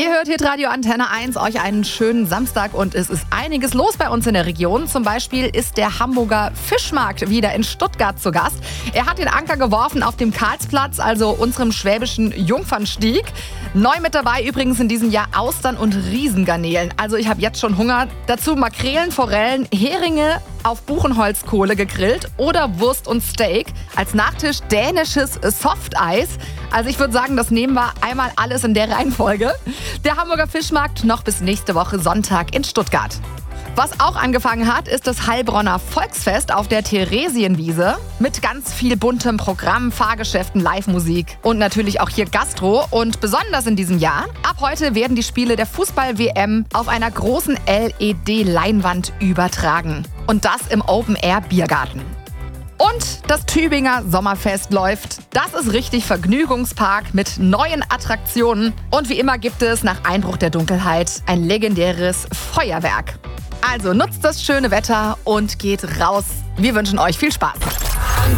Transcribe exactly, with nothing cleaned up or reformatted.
Ihr hört Hitradio Antenne eins, euch einen schönen Samstag und es ist einiges los bei uns in der Region. Zum Beispiel ist der Hamburger Fischmarkt wieder in Stuttgart zu Gast. Er hat den Anker geworfen auf dem Karlsplatz, also unserem schwäbischen Jungfernstieg. Neu mit dabei übrigens in diesem Jahr Austern und Riesengarnelen. Also ich habe jetzt schon Hunger. Dazu Makrelen, Forellen, Heringe auf Buchenholzkohle gegrillt oder Wurst und Steak. Als Nachtisch dänisches Softeis. Also ich würde sagen, das nehmen wir einmal alles in der Reihenfolge. Der Hamburger Fischmarkt noch bis nächste Woche Sonntag in Stuttgart. Was auch angefangen hat, ist das Heilbronner Volksfest auf der Theresienwiese mit ganz viel buntem Programm, Fahrgeschäften, Live-Musik und natürlich auch hier Gastro. Und besonders in diesem Jahr, ab heute werden die Spiele der Fußball-W M auf einer großen L E D-Leinwand übertragen. Und das im Open-Air-Biergarten. Und das Tübinger Sommerfest läuft. Das ist richtig Vergnügungspark mit neuen Attraktionen. Und wie immer gibt es nach Einbruch der Dunkelheit ein legendäres Feuerwerk. Also nutzt das schöne Wetter und geht raus. Wir wünschen euch viel Spaß.